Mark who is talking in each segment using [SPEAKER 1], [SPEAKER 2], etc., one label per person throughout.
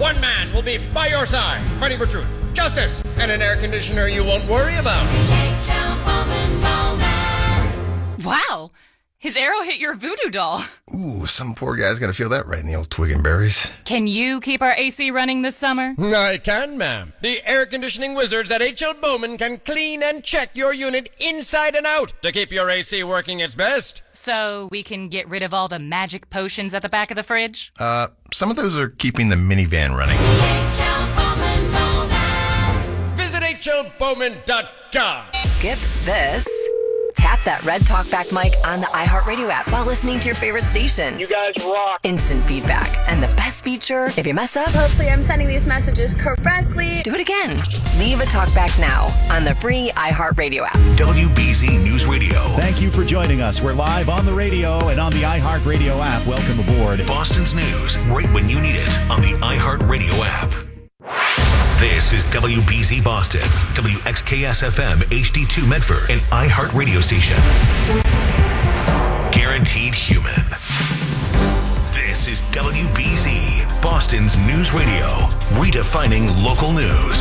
[SPEAKER 1] one man will be by your side, fighting for truth, justice, and an air conditioner you won't worry about.
[SPEAKER 2] Wow! His arrow hit your voodoo doll.
[SPEAKER 3] Ooh, some poor guy's gonna feel that right in the old twig and berries.
[SPEAKER 2] Can you keep our AC running this summer?
[SPEAKER 1] I can, ma'am. The air conditioning wizards at H.L. Bowman can clean and check your unit inside and out to keep your AC working its best.
[SPEAKER 2] So we can get rid of all the magic potions at the back of the fridge?
[SPEAKER 3] Some of those are keeping the minivan running.
[SPEAKER 1] Visit hlbowman.com.
[SPEAKER 4] Skip this. Tap that red talkback mic on the iHeartRadio app while listening to your favorite station.
[SPEAKER 5] You guys rock.
[SPEAKER 4] Instant feedback. And the best feature, if you mess up,
[SPEAKER 6] hopefully I'm sending these messages correctly.
[SPEAKER 4] Do it again. Leave a talkback now on the free iHeartRadio app.
[SPEAKER 7] WBZ News Radio.
[SPEAKER 8] Thank you for joining us. We're live on the radio and on the iHeartRadio app. Welcome aboard.
[SPEAKER 7] Boston's news right when you need it on the iHeartRadio app. This is WBZ Boston, WXKS-FM HD2 Medford, an iHeart radio station. Guaranteed human. This is WBZ, Boston's news radio, redefining local news.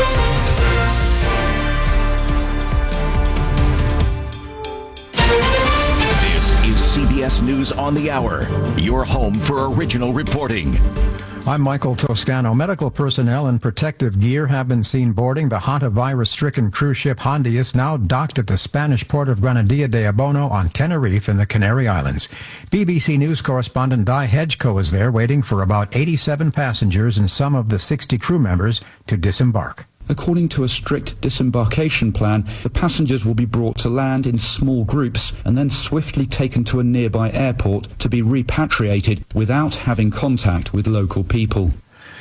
[SPEAKER 8] This is CBS News on the Hour, your home for original reporting.
[SPEAKER 9] I'm Michael Toscano. Medical personnel in protective gear have been seen boarding the hantavirus-stricken cruise ship Hondius, now docked at the Spanish port of Granadilla de Abono on Tenerife in the Canary Islands. BBC News correspondent Di Hedgeco is there waiting for about 87 passengers and some of the 60 crew members to disembark.
[SPEAKER 10] According to a strict disembarkation plan, the passengers will be brought to land in small groups and then swiftly taken to a nearby airport to be repatriated without having contact with local people.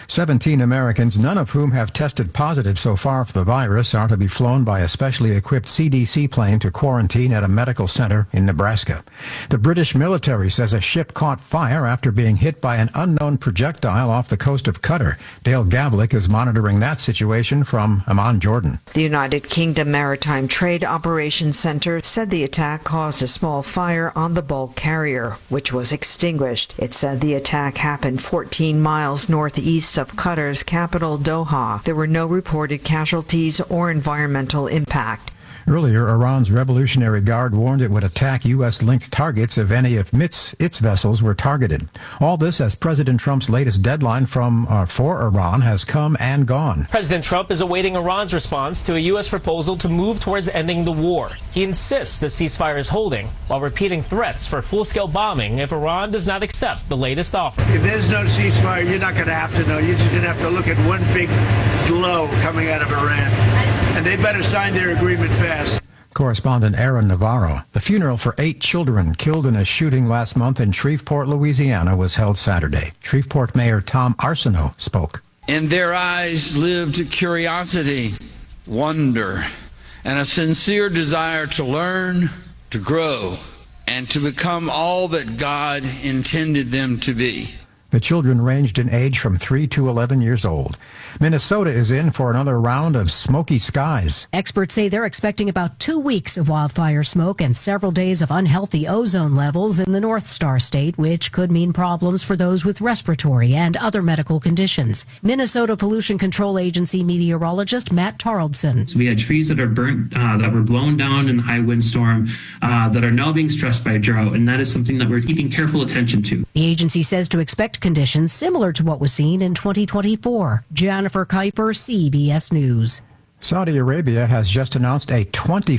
[SPEAKER 9] 17 Americans, none of whom have tested positive so far for the virus, are to be flown by a specially equipped CDC plane to quarantine at a medical center in Nebraska. The British military says a ship caught fire after being hit by an unknown projectile off the coast of Qatar. Dale Gavlik is monitoring that situation from Amman, Jordan.
[SPEAKER 11] The United Kingdom Maritime Trade Operations Center said the attack caused a small fire on the bulk carrier, which was extinguished. It said the attack happened 14 miles northeast of Qatar's capital, Doha. There were no reported casualties or environmental impact.
[SPEAKER 9] Earlier, Iran's Revolutionary Guard warned it would attack U.S.-linked targets if any of its vessels were targeted. All this as President Trump's latest deadline for Iran has come and gone.
[SPEAKER 12] President Trump is awaiting Iran's response to a U.S. proposal to move towards ending the war. He insists the ceasefire is holding, while repeating threats for full-scale bombing if Iran does not accept the latest offer.
[SPEAKER 13] If there's no ceasefire, you're not going to have to know. You're just going to have to look at one big glow coming out of Iran. And they better sign their agreement fast.
[SPEAKER 9] Correspondent Aaron Navarro. The funeral for 8 children killed in a shooting last month in Shreveport, Louisiana was held Saturday. Shreveport Mayor Tom Arsenault spoke.
[SPEAKER 14] In their eyes lived curiosity, wonder, and a sincere desire to learn, to grow, and to become all that God intended them to be.
[SPEAKER 9] The children ranged in age from 3 to 11 years old. Minnesota is in for another round of smoky skies.
[SPEAKER 15] Experts say they're expecting about 2 weeks of wildfire smoke and several days of unhealthy ozone levels in the North Star State, which could mean problems for those with respiratory and other medical conditions. Minnesota Pollution Control Agency meteorologist Matt Taraldson.
[SPEAKER 16] So we had trees that are burnt, that were blown down in the high windstorm, that are now being stressed by drought, and that is something that we're keeping careful attention to.
[SPEAKER 15] The agency says to expect conditions similar to what was seen in 2024. Jennifer Kuiper, CBS News.
[SPEAKER 9] Saudi Arabia has just announced a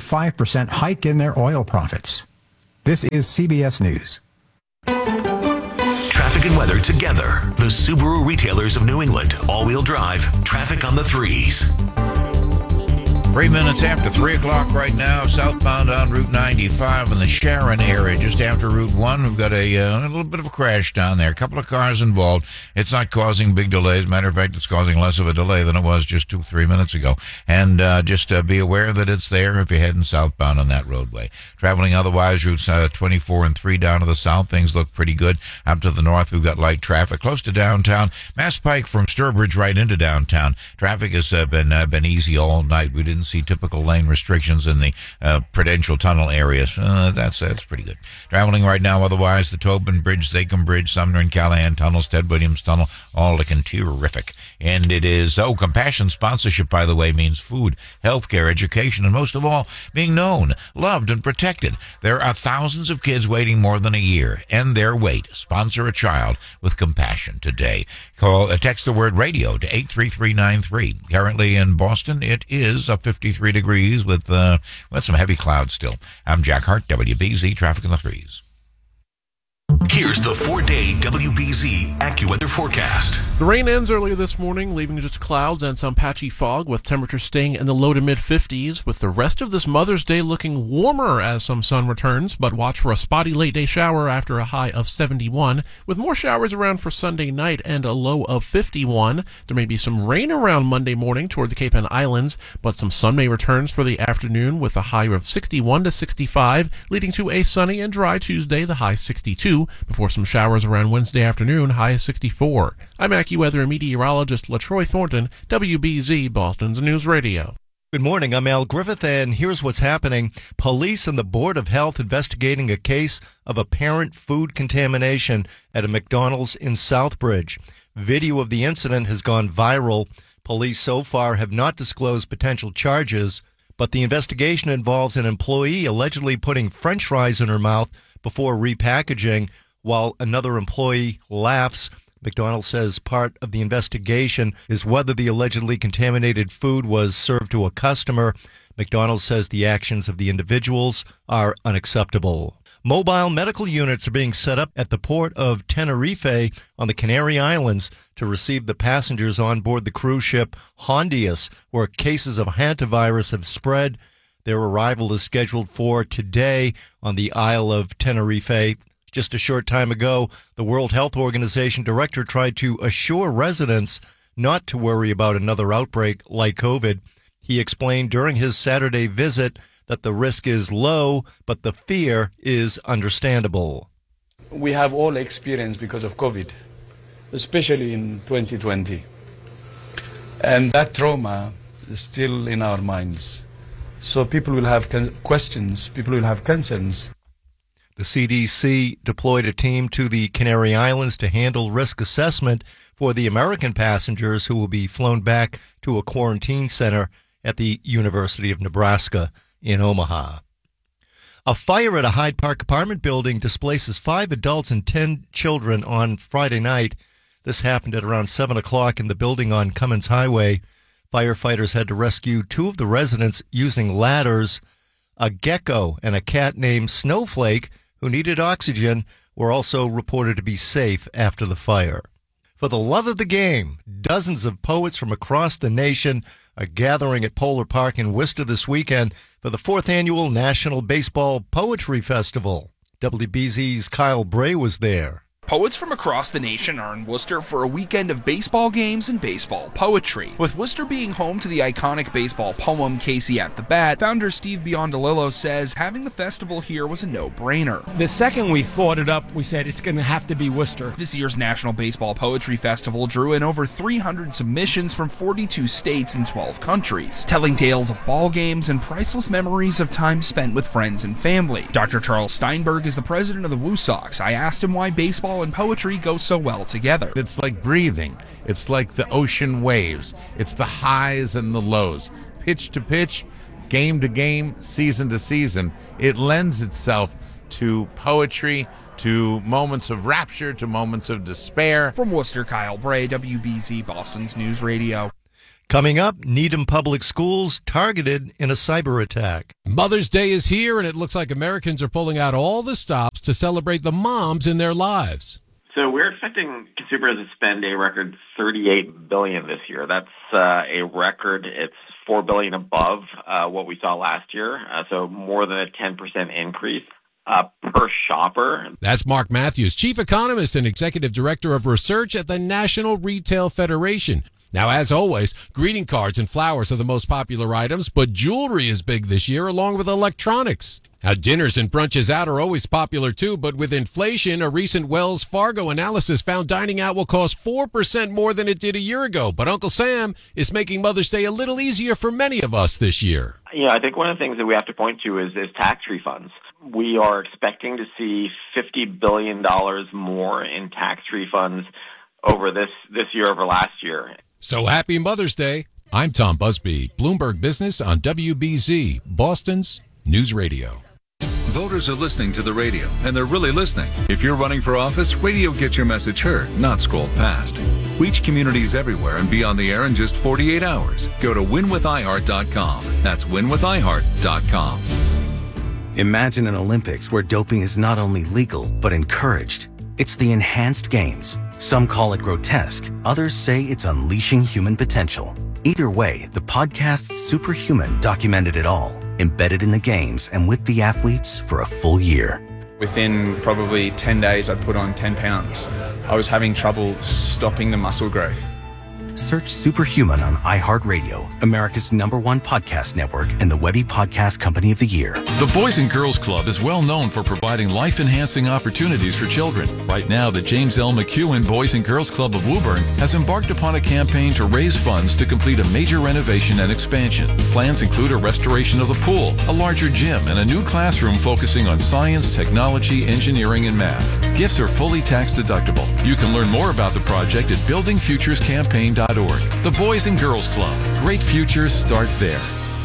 [SPEAKER 9] 25% hike in their oil profits. This is CBS News.
[SPEAKER 7] Traffic and weather together. The Subaru retailers of New England. All-wheel drive. Traffic on the 3s.
[SPEAKER 17] 3 minutes after 3 o'clock right now, southbound on Route 95 in the Sharon area, just after Route 1. We've got a little bit of a crash down there. A couple of cars involved. It's not causing big delays. Matter of fact, it's causing less of a delay than it was just 2-3 minutes ago. And just be aware that it's there if you're heading southbound on that roadway. Traveling otherwise, routes 24 and 3 down to the south, things look pretty good. Up to the north, we've got light traffic. Close to downtown, Mass Pike from Sturbridge right into downtown. Traffic has been easy all night. We didn't didn't see typical lane restrictions in the Prudential Tunnel areas. That's pretty good. Traveling right now, otherwise, the Tobin Bridge, Zachem Bridge, Sumner and Callahan Tunnels, Ted Williams Tunnel, all looking terrific. And it is, Compassion sponsorship, by the way, means food, healthcare, education, and most of all, being known, loved, and protected. There are thousands of kids waiting more than a year. End their wait. Sponsor a child with Compassion today. Text the word radio to 83393. Currently in Boston, it is 53 degrees with some heavy clouds still. I'm Jack Hart, WBZ Traffic in the Threes.
[SPEAKER 7] Here's the 4-day WBZ AccuWeather forecast.
[SPEAKER 5] The rain ends earlier this morning, leaving just clouds and some patchy fog, with temperatures staying in the low to mid-50s, with the rest of this Mother's Day looking warmer as some sun returns, but watch for a spotty late-day shower after a high of 71, with more showers around for Sunday night and a low of 51. There may be some rain around Monday morning toward the Cape and Islands, but some sun may return for the afternoon with a high of 61 to 65, leading to a sunny and dry Tuesday, the high 62, before some showers around Wednesday afternoon, high of 64. I'm AccuWeather meteorologist LaTroy Thornton, WBZ Boston's News Radio.
[SPEAKER 18] Good morning, I'm Al Griffith, and here's what's happening. Police and the Board of Health investigating a case of apparent food contamination at a McDonald's in Southbridge. Video of the incident has gone viral. Police so far have not disclosed potential charges, but the investigation involves an employee allegedly putting French fries in her mouth before repackaging, while another employee laughs. McDonald's says part of the investigation is whether the allegedly contaminated food was served to a customer. McDonald's says the actions of the individuals are unacceptable. Mobile medical units are being set up at the port of Tenerife on the Canary Islands to receive the passengers on board the cruise ship Hondias, where cases of hantavirus have spread. Their arrival is scheduled for today on the Isle of Tenerife. Just a short time ago, the World Health Organization director tried to assure residents not to worry about another outbreak like COVID. He explained during his Saturday visit that the risk is low, but the fear is understandable.
[SPEAKER 19] We have all experienced because of COVID, especially in 2020. And that trauma is still in our minds. So people will have questions, people will have concerns.
[SPEAKER 18] The CDC deployed a team to the Canary Islands to handle risk assessment for the American passengers who will be flown back to a quarantine center at the University of Nebraska in Omaha. A fire at a Hyde Park apartment building displaces 5 adults and 10 children on Friday night. This happened at around 7 o'clock in the building on Cummins Highway. Firefighters had to rescue 2 of the residents using ladders. A gecko and a cat named Snowflake, who needed oxygen, were also reported to be safe after the fire. For the love of the game, dozens of poets from across the nation are gathering at Polar Park in Worcester this weekend for the 4th annual National Baseball Poetry Festival. WBZ's Kyle Bray was there.
[SPEAKER 20] Poets from across the nation are in Worcester for a weekend of baseball games and baseball poetry. With Worcester being home to the iconic baseball poem Casey at the Bat, founder Steve Biondolillo says having the festival here was a no-brainer.
[SPEAKER 21] The second we thought it up, we said it's going to have to be Worcester.
[SPEAKER 20] This year's National Baseball Poetry Festival drew in over 300 submissions from 42 states and 12 countries, telling tales of ball games and priceless memories of time spent with friends and family. Dr. Charles Steinberg is the president of the Woo Sox. I asked him why baseball and poetry go so well together.
[SPEAKER 22] It's like breathing. It's like the ocean waves. It's the highs and the lows. Pitch to pitch, game to game, season to season. It lends itself to poetry, to moments of rapture, to moments of despair.
[SPEAKER 20] From Worcester, Kyle Bray, WBZ Boston's News Radio.
[SPEAKER 18] Coming up, Needham Public Schools targeted in a cyber attack.
[SPEAKER 23] Mother's Day is here, and it looks like Americans are pulling out all the stops to celebrate the moms in their lives.
[SPEAKER 24] So we're expecting consumers to spend a record $38 billion this year. That's a record. It's $4 billion above what we saw last year, so more than a 10% increase per shopper.
[SPEAKER 23] That's Mark Matthews, chief economist and executive director of research at the National Retail Federation. Now, as always, greeting cards and flowers are the most popular items, but jewelry is big this year, along with electronics. How dinners and brunches out are always popular too, but with inflation, a recent Wells Fargo analysis found dining out will cost 4% more than it did a year ago. But Uncle Sam is making Mother's Day a little easier for many of us this year.
[SPEAKER 24] Yeah, I think one of the things that we have to point to is tax refunds. We are expecting to see $50 billion more in tax refunds over this year over last year.
[SPEAKER 23] So happy Mother's Day. I'm Tom Busby, Bloomberg Business on WBZ, Boston's News Radio.
[SPEAKER 1] Voters are listening to the radio, and they're really listening. If you're running for office, radio gets your message heard, not scrolled past. Reach communities everywhere and be on the air in just 48 hours. Go to winwithiheart.com. That's winwithiheart.com.
[SPEAKER 2] Imagine an Olympics where doping is not only legal, but encouraged. It's the enhanced games. Some call it grotesque. Others say it's unleashing human potential. Either way, the podcast Superhuman documented it all, embedded in the games and with the athletes for a full year.
[SPEAKER 3] Within probably 10 days, I'd put on 10 pounds. I was having trouble stopping the muscle growth.
[SPEAKER 2] Search Superhuman on iHeartRadio, America's #1 podcast network and the Webby Podcast Company of the Year.
[SPEAKER 1] The Boys and Girls Club is well known for providing life-enhancing opportunities for children. Right now, the James L. McEwen Boys and Girls Club of Woburn has embarked upon a campaign to raise funds to complete a major renovation and expansion. Plans include a restoration of the pool, a larger gym, and a new classroom focusing on science, technology, engineering, and math. Gifts are fully tax deductible. You can learn more about the project at buildingfuturescampaign.org. The Boys and Girls Club. Great futures start there.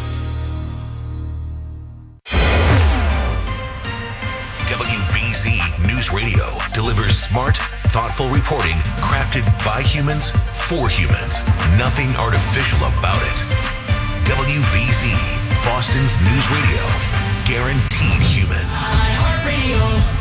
[SPEAKER 7] WBZ News Radio delivers smart, thoughtful reporting crafted by humans for humans. Nothing artificial about it. WBZ, Boston's News Radio. Guaranteed human.
[SPEAKER 6] iHeartRadio.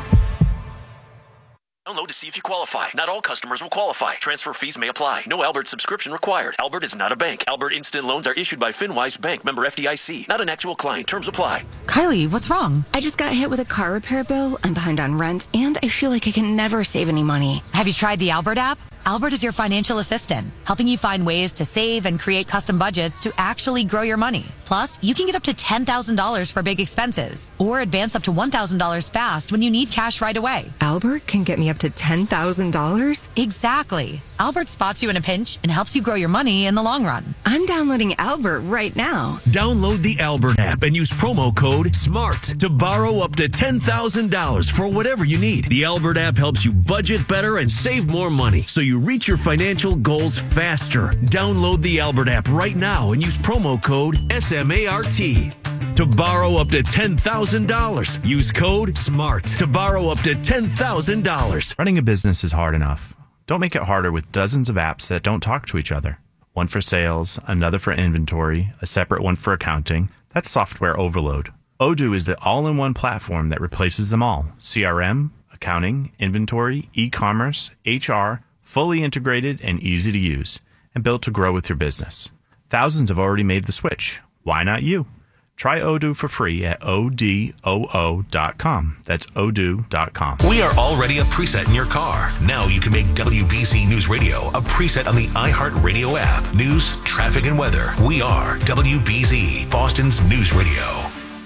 [SPEAKER 6] Download to see if you qualify. Not all customers will qualify. Transfer fees may apply. No Albert subscription required. Albert is not a bank. Albert Instant Loans are issued by FinWise Bank, member FDIC. Not an actual client. Terms apply.
[SPEAKER 25] Kylie, what's wrong? I just got hit with a car repair bill. I'm behind on rent, and I feel like I can never save any money.
[SPEAKER 26] Have you tried the Albert app? Albert is your financial assistant, helping you find ways to save and create custom budgets to actually grow your money. Plus, you can get up to $10,000 for big expenses, or advance up to $1,000 fast when you need cash right away.
[SPEAKER 25] Albert can get me up to $10,000?
[SPEAKER 26] Exactly. Albert spots you in a pinch and helps you grow your money in the long run.
[SPEAKER 25] I'm downloading Albert right now.
[SPEAKER 27] Download the Albert app and use promo code SMART to borrow up to $10,000 for whatever you need. The Albert app helps you budget better and save more money, so you reach your financial goals faster. Download the Albert app right now and use promo code SMART to borrow up to $10,000. Use code SMART to borrow up to $10,000.
[SPEAKER 28] Running a business is hard enough. Don't make it harder with dozens of apps that don't talk to each other. One for sales, another for inventory, a separate one for accounting. That's software overload. Odoo is the all-in-one platform that replaces them all. CRM, accounting, inventory, e-commerce, HR, fully integrated and easy to use, and built to grow with your business. Thousands have already made the switch. Why not you? Try Odoo for free at odoo.com. That's odoo.com.
[SPEAKER 7] We are already a preset in your car. Now you can make WBZ News Radio a preset on the iHeartRadio app. News, traffic, and weather. We are WBZ, Boston's News Radio.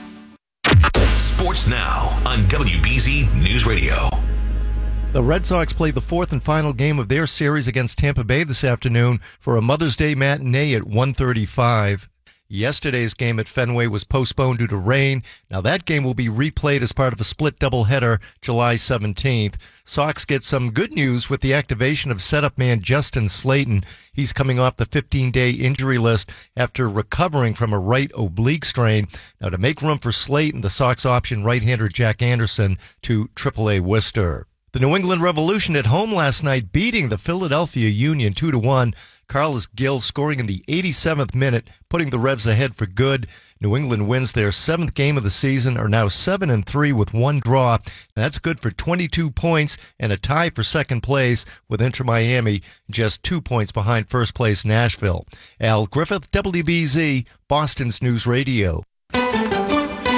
[SPEAKER 7] Sports now on WBZ News Radio.
[SPEAKER 18] The Red Sox play the fourth and final game of their series against Tampa Bay this afternoon for a Mother's Day matinee at 1:35. Yesterday's game at Fenway was postponed due to rain. Now that game will be replayed as part of a split doubleheader July 17th. Sox get some good news with the activation of setup man Justin Slayton. He's coming off the 15-day injury list after recovering from a right oblique strain. Now to make room for Slayton, the Sox option right-hander Jack Anderson to AAA Worcester. The New England Revolution at home last night beating the Philadelphia Union 2-1. Carlos Gil scoring in the 87th minute, putting the Revs ahead for good. New England wins their 7th game of the season, are now 7-3 with one draw. That's good for 22 points and a tie for second place with Inter Miami just 2 points behind first place Nashville. Al Griffith, WBZ, Boston's News Radio.
[SPEAKER 7] Traffic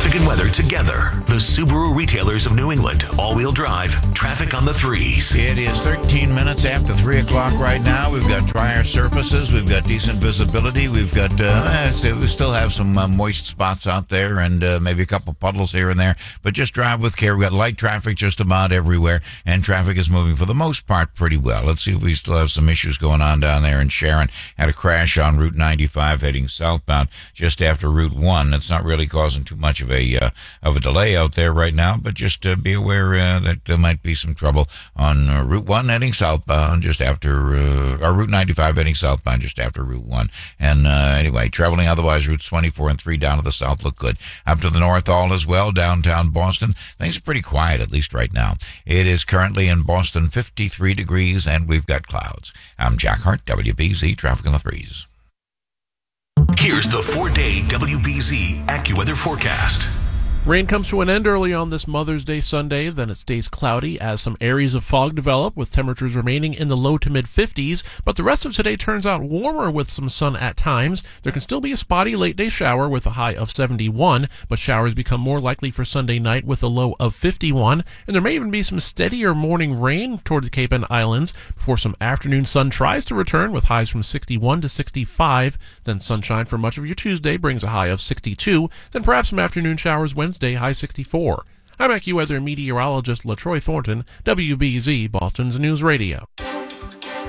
[SPEAKER 7] traffic and weather together. The Subaru retailers of New England. All-wheel drive, traffic on the threes.
[SPEAKER 17] It is 13 minutes after 3 o'clock right now. We've got drier surfaces. We've got decent visibility. We've got, we still have some moist spots out there and maybe a couple puddles here and there. But just drive with care. We've got light traffic just about everywhere, and traffic is moving for the most part pretty well. Let's see if we still have some issues going on down there in Sharon. Had a crash on Route 95 heading southbound just after Route 1. It's not really causing too much of a delay out there right now, but just be aware that there might be some trouble on Route 1 heading southbound just after, or Route 95 heading southbound just after Route 1. And anyway, traveling otherwise, routes 24 and 3 down to the south look good. Up to the north, all as well. Downtown Boston, things are pretty quiet, at least right now. It is currently in Boston 53 degrees, and we've got clouds. I'm Jack Hart, WBZ Traffic on the Threes.
[SPEAKER 7] Here's the 4-day WBZ AccuWeather forecast.
[SPEAKER 5] Rain comes to an end early on this Mother's Day Sunday, then it stays cloudy as some areas of fog develop, with temperatures remaining in the low to mid-50s, but the rest of today turns out warmer with some sun at times. There can still be a spotty late-day shower with a high of 71, but showers become more likely for Sunday night with a low of 51, and there may even be some steadier morning rain toward the Cape and Islands before some afternoon sun tries to return with highs from 61 to 65. Then sunshine for much of your Tuesday brings a high of 62, then perhaps some afternoon showers Wednesday, high 64. I'm AccuWeather meteorologist LaTroy Thornton, WBZ Boston's News Radio.